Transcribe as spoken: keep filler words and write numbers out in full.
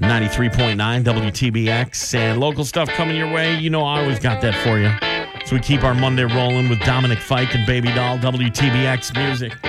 ninety-three point nine W T B X. And local stuff coming your way. You know I always got that for you. So we keep our Monday rolling with Dominic Fike and Baby Doll, W T B X Music.